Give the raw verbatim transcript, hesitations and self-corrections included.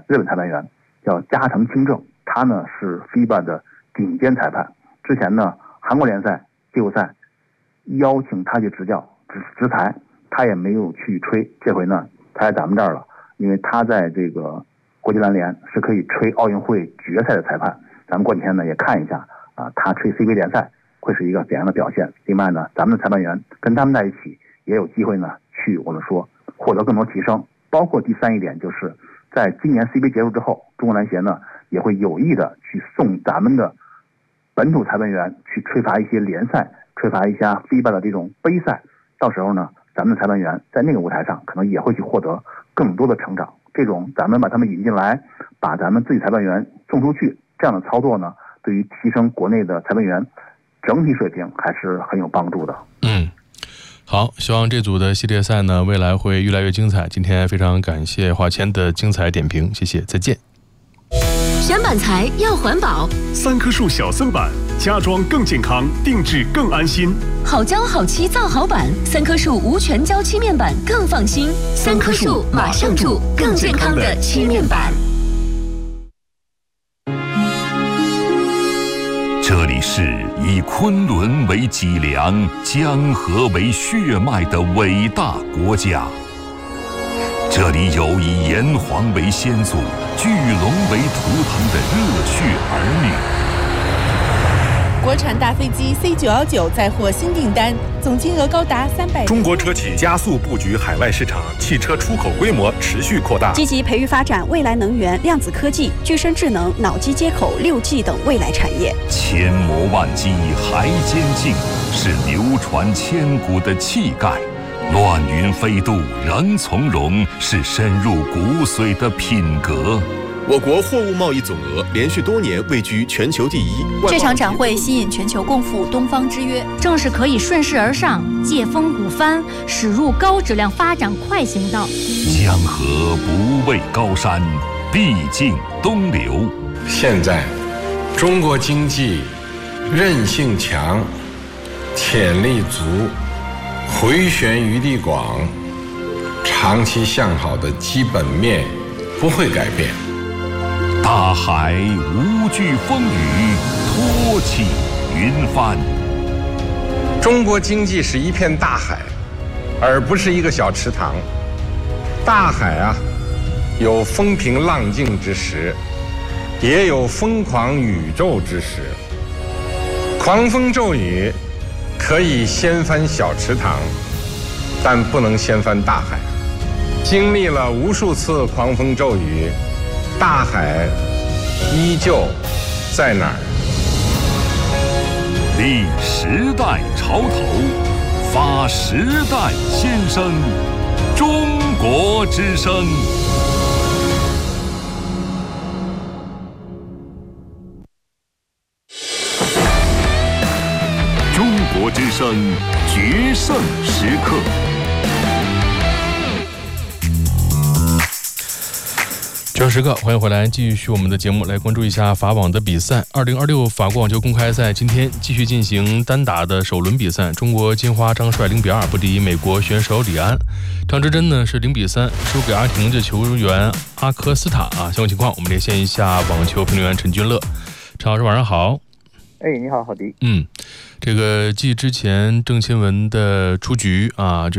日本裁判员，叫加藤清正，他呢是 F I B A 的顶尖裁判。之前呢，韩国联赛季后赛邀请他去执教执执裁，他也没有去吹。这回呢，他在咱们这儿了，因为他在这个国际篮联是可以吹奥运会决赛的裁判。咱们过几天呢也看一下啊，他吹 C B A 联赛会是一个怎样的表现。另外呢，咱们的裁判员跟他们在一起，也有机会呢去我们说获得更多提升。包括第三一点，就是在今年 C B A 结束之后，中国篮协呢也会有意的去送咱们的本土裁判员去吹罚一些联赛，吹罚一下 F I B A 的这种杯赛。到时候呢，咱们的裁判员在那个舞台上可能也会去获得更多的成长。这种咱们把他们引进来，把咱们自己裁判员送出去，这样的操作呢，对于提升国内的裁判员整体水平还是很有帮助的。 嗯，好，希望这组的系列赛呢，未来会越来越精彩。今天非常感谢华谦的精彩点评，谢谢，再见。 选板材要环保， 三棵树小森板，家装更健康，定制更安心。 好胶好漆造好板，三棵树无全胶漆面板更放心。三棵树马上住更健康的漆面板。 这里是以昆仑为脊梁、江河为血脉的伟大国家。这里有以炎黄为先祖、巨龙为图腾的热血儿女。 国产大飞机 C 九一九再获新订单，总金额高达三百。 中国车企加速布局海外市场，汽车出口规模持续扩大， 积极培育发展未来能源、量子科技、具身智能、脑机接口、六 G 等未来产业。 千磨万击还坚劲，是流传千古的气概。乱云飞渡仍从容，是深入骨髓的品格。 我国货物贸易总额连续多年位居全球第一。 这场展会吸引全球共赴东方之约， 正是可以顺势而上，借风鼓帆，驶入高质量发展快行道。 江河不畏高山，必尽东流。 现在，中国经济韧性强，潜力足，回旋余地广，长期向好的基本面不会改变。 大海无惧风雨，托起云帆。 中国经济是一片大海，而不是一个小池塘。大海啊，有风平浪静之时，也有疯狂宇宙之时。狂风骤雨可以掀翻小池塘，但不能掀翻大海。经历了无数次狂风骤雨，大海依旧在哪儿？ 立时代潮头，发时代先声，中国之声。中国之声决胜时刻。 决胜时刻，欢迎回来，继续我们的节目，来关注一下法网的比赛。二零二六法国网球公开赛今天继续进行单打的首轮比赛，中国金花张帅零比二不敌美国选手李安，张之臻呢是零比三输给阿婷的球员阿科斯塔啊。相关情况，我们连线一下网球评论员陈君乐。陈老师，晚上好。 哎，你好，郝迪。 嗯，这个继之前郑钦文的出局啊，